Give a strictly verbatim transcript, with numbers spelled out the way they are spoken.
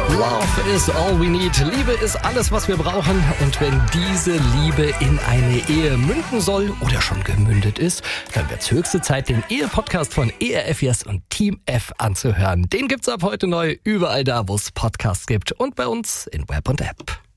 Love is all we need. Liebe ist alles, was wir brauchen. Und wenn diese Liebe in eine Ehe münden soll oder schon gemündet ist, dann wird's höchste Zeit, den Ehe-Podcast von E R F Yes und Team F anzuhören. Den gibt's ab heute neu überall da, wo es Podcasts gibt und bei uns in Web und App.